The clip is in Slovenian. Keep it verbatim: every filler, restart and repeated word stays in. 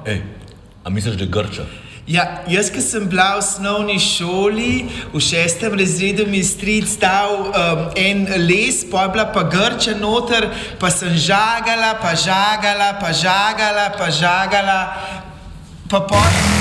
Ej, a misliš, da je Grča? Ja, jaz, ki sem bila v osnovni šoli, v šestem razredu mi je stric dal um, en les, pa je bila pa Grča noter, pa sem žagala, pa žagala, pa žagala, pa žagala, pa pa...